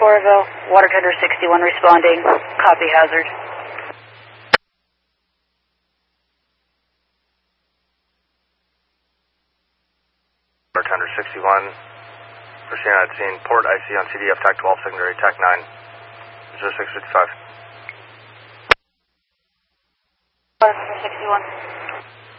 Oroville, water tender 61 responding, copy hazard. Water tender 61, proceeding at scene, port IC on CDF TAC 12, secondary TAC 9, 0655. Water tender 61.